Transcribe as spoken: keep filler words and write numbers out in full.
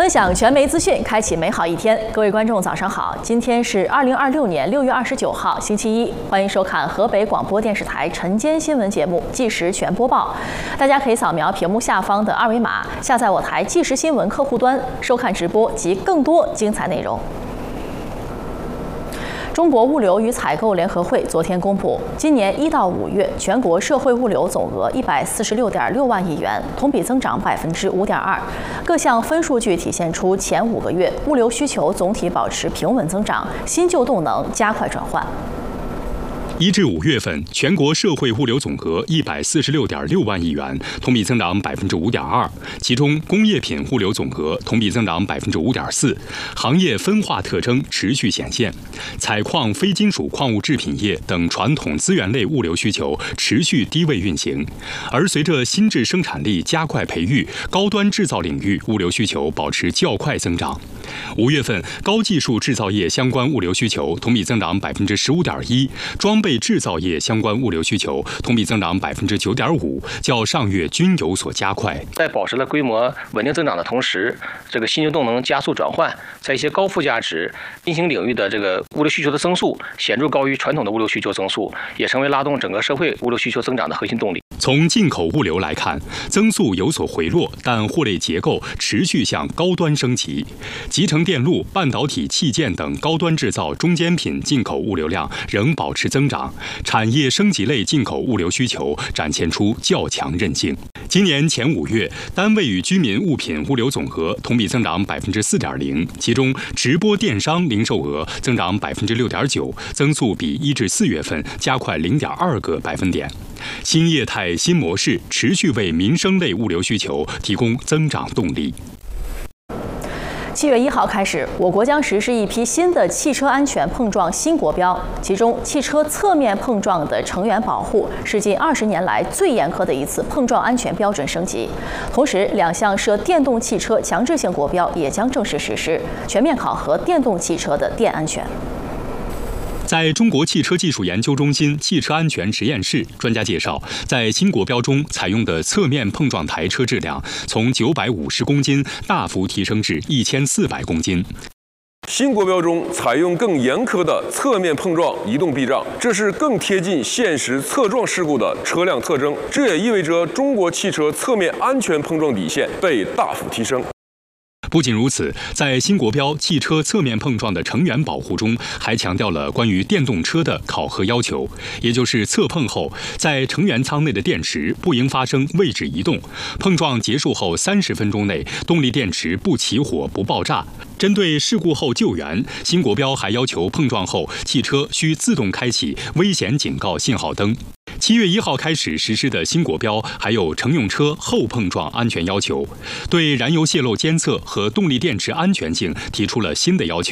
分享全媒资讯，开启美好一天。各位观众，早上好！今天是二零二六年六月二十九号，星期一。欢迎收看河北广播电视台晨间新闻节目《即时全播报》。大家可以扫描屏幕下方的二维码，下载我台即时新闻客户端，收看直播及更多精彩内容。 中国物流与采购联合会昨天公布，今年一到五月全国社会物流总额一百四十六点六万亿元，同比增长百分之五点二。各项分数据体现出前五个月物流需求总体保持平稳增长，新旧动能加快转换。 一至五月份，全国社会物流总额一百四十六点六万亿元，同比增长百分之五点二。其中，工业品物流总额同比增长百分之五点四，行业分化特征持续显现。采矿、非金属矿物制品业等传统资源类物流需求持续低位运行，而随着新质生产力加快培育，高端制造领域物流需求保持较快增长。五月份，高技术制造业相关物流需求同比增长百分之十五点一，装备 制造业相关物流需求同比增长百分之九点五，较上月均有所加快。 在保持了规模稳定增长的同时，这个新旧动能加速转换，在一些高附加值新兴领域的这个物流需求的增速显著高于传统的物流需求增速，也成为拉动整个社会物流需求增长的核心动力。 从进口物流来看，增速有所回落，但货类结构持续向高端升级。集成电路、半导体器件等高端制造中间品进口物流量仍保持增长，产业升级类进口物流需求展现出较强韧性。今年前五月，单位与居民物品物流总额同比增长百分之四点零，其中直播电商零售额增长百分之六点九，增速比一至四月份加快零点二个百分点。 新业态、新模式持续为民生类物流需求提供增长动力。 七月一号开始，我国将实施一批新的汽车安全碰撞新国标，其中汽车侧面碰撞的成员保护是近二十年来最严苛的一次碰撞安全标准升级。同时，两项涉电动汽车强制性国标也将正式实施，全面考核电动汽车的电安全。 在中国汽车技术研究中心汽车安全实验室，专家介绍，在新国标中采用的侧面碰撞台车质量从九百五十公斤大幅提升至一千四百公斤。 新国标中采用更严苛的侧面碰撞移动避障，这是更贴近现实侧撞事故的车辆特征。这也意味着中国汽车侧面安全碰撞底线被大幅提升。 不仅如此，在新国标汽车侧面碰撞的成员保护中，还强调了关于电动车的考核要求，也就是侧碰后，在成员舱内的电池不应发生位置移动，碰撞结束后三十分钟内，动力电池不起火不爆炸。针对事故后救援，新国标还要求碰撞后汽车需自动开启危险警告信号灯。 七月一号开始实施的新国标还有乘用车后碰撞安全要求，对燃油泄漏监测和动力电池安全性提出了新的要求。